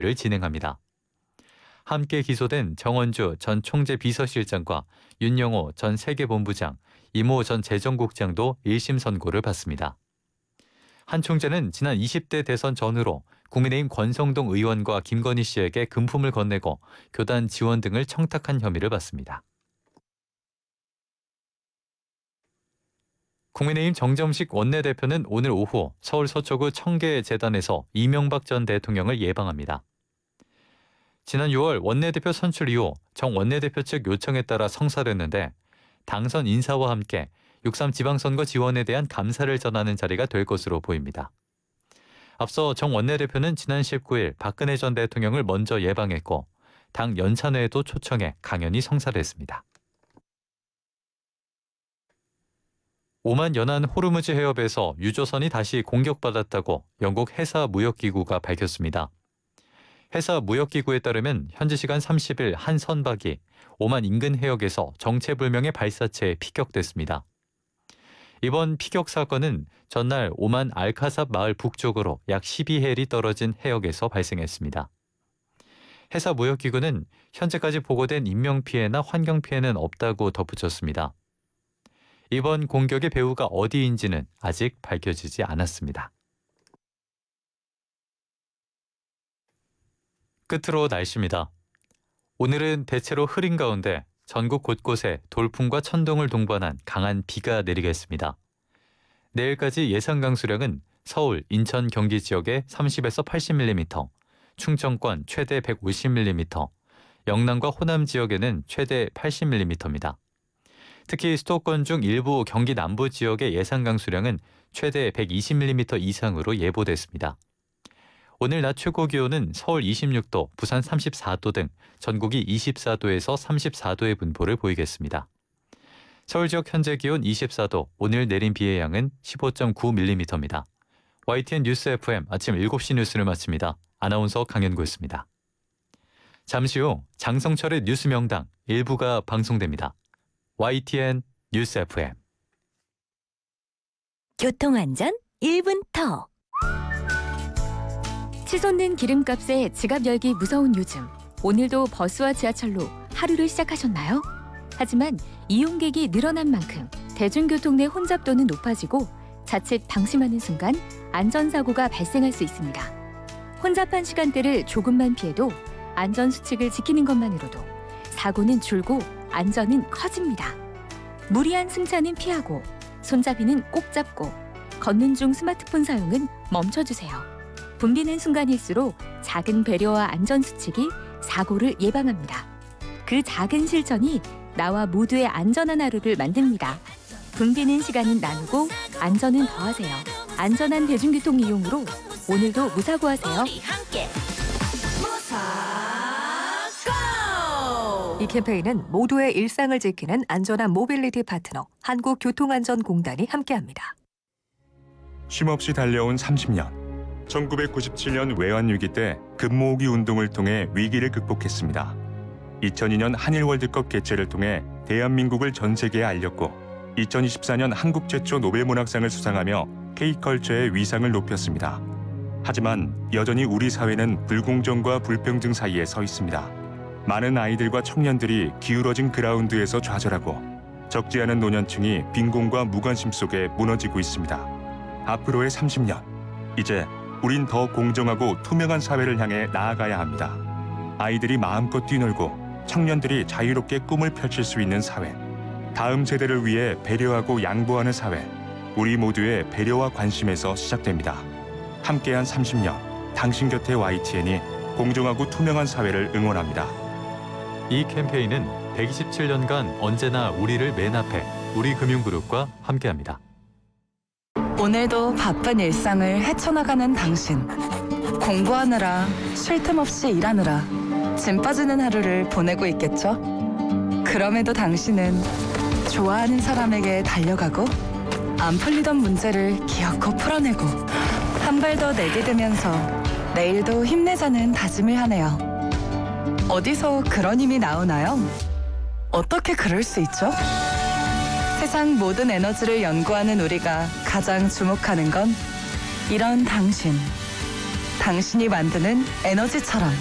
를 진행합니다. 함께 기소된 정원주 전 총재 비서실장과 윤영호 전 세계본부장, 이모 전 재정국장도 1심 선고를 받습니다. 한 총재는 지난 20대 대선 전후로 국민의힘 권성동 의원과 김건희 씨에게 금품을 건네고 교단 지원 등을 청탁한 혐의를 받습니다. 국민의힘 정점식 원내대표는 오늘 오후 서울 서초구 청계재단에서 이명박 전 대통령을 예방합니다. 지난 6월 원내대표 선출 이후 정 원내대표 측 요청에 따라 성사됐는데 당선 인사와 함께 6.3 지방선거 지원에 대한 감사를 전하는 자리가 될 것으로 보입니다. 앞서 정 원내대표는 지난 19일 박근혜 전 대통령을 먼저 예방했고 당 연찬회에도 초청해 강연이 성사됐습니다. 오만 연안 호르무즈 해협에서 유조선이 다시 공격받았다고 영국 해사무역기구가 밝혔습니다. 해사무역기구에 따르면 현지 시간 30일 한 선박이 오만 인근 해역에서 정체불명의 발사체에 피격됐습니다. 이번 피격 사건은 전날 오만 알카삽 마을 북쪽으로 약 12해리 떨어진 해역에서 발생했습니다. 해사무역기구는 현재까지 보고된 인명피해나 환경피해는 없다고 덧붙였습니다. 이번 공격의 배후가 어디인지는 아직 밝혀지지 않았습니다. 끝으로 날씨입니다. 오늘은 대체로 흐린 가운데 전국 곳곳에 돌풍과 천둥을 동반한 강한 비가 내리겠습니다. 내일까지 예상 강수량은 서울, 인천, 경기 지역에 30에서 80mm, 충청권 최대 150mm, 영남과 호남 지역에는 최대 80mm입니다. 특히 수도권 중 일부 경기 남부 지역의 예상 강수량은 최대 120mm 이상으로 예보됐습니다. 오늘 낮 최고 기온은 서울 26도, 부산 34도 등 전국이 24도에서 34도의 분포를 보이겠습니다. 서울 지역 현재 기온 24도, 오늘 내린 비의 양은 15.9mm입니다. YTN 뉴스 FM 아침 7시 뉴스를 마칩니다. 아나운서 강현구였습니다. 잠시 후 장성철의 뉴스 명당 일부가 방송됩니다. YTN 뉴스 FM. 교통안전 1분 더. 치솟는 기름값에 지갑 열기 무서운 요즘. 오늘도 버스와 지하철로 하루를 시작하셨나요? 하지만 이용객이 늘어난 만큼 대중교통 내 혼잡도는 높아지고 자칫 방심하는 순간 안전사고가 발생할 수 있습니다. 혼잡한 시간대를 조금만 피해도 안전수칙을 지키는 것만으로도 사고는 줄고 안전은 커집니다. 무리한 승차는 피하고 손잡이는 꼭 잡고 걷는 중 스마트폰 사용은 멈춰주세요. 붐비는 순간일수록 작은 배려와 안전수칙이 사고를 예방합니다. 그 작은 실천이 나와 모두의 안전한 하루를 만듭니다. 붐비는 시간은 나누고 안전은 더하세요. 안전한 대중교통 이용으로 오늘도 무사고하세요. 이 캠페인은 모두의 일상을 지키는 안전한 모빌리티 파트너 한국교통안전공단이 함께합니다. 쉼없이 달려온 30년. 1997년 외환위기 때 금모으기 운동을 통해 위기를 극복했습니다. 2002년 한일 월드컵 개최를 통해 대한민국을 전 세계에 알렸고 2024년 한국 최초 노벨문학상을 수상하며 K컬처의 위상을 높였습니다. 하지만 여전히 우리 사회는 불공정과 불평등 사이에 서 있습니다. 많은 아이들과 청년들이 기울어진 그라운드에서 좌절하고 적지 않은 노년층이 빈곤과 무관심 속에 무너지고 있습니다. 앞으로의 30년, 이제 우린 더 공정하고 투명한 사회를 향해 나아가야 합니다. 아이들이 마음껏 뛰놀고 청년들이 자유롭게 꿈을 펼칠 수 있는 사회, 다음 세대를 위해 배려하고 양보하는 사회, 우리 모두의 배려와 관심에서 시작됩니다. 함께한 30년, 당신 곁에 YTN이 공정하고 투명한 사회를 응원합니다. 이 캠페인은 127년간 언제나 우리를 맨 앞에 우리금융그룹과 함께합니다. 오늘도 바쁜 일상을 헤쳐나가는 당신. 공부하느라, 쉴 틈 없이 일하느라 짐 빠지는 하루를 보내고 있겠죠? 그럼에도 당신은 좋아하는 사람에게 달려가고 안 풀리던 문제를 기어코 풀어내고 한 발 더 내게 되면서 내일도 힘내자는 다짐을 하네요. 어디서 그런 힘이 나오나요? 어떻게 그럴 수 있죠? 세상 모든 에너지를 연구하는 우리가 가장 주목하는 건 이런 당신. 당신이 만드는 에너지처럼